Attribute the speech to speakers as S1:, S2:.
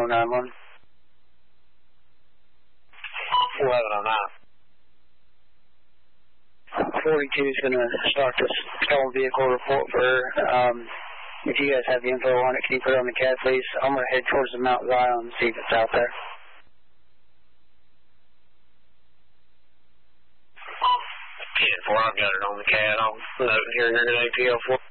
S1: 1091.
S2: 1109.
S1: 42 is going to start this stolen vehicle report for her. If you guys have the info on it, can you put it on the CAD, please? I'm going to head towards the Mount Zion and see if it's out there.
S2: I've got it on the CAD. I'll put it here in APL 4.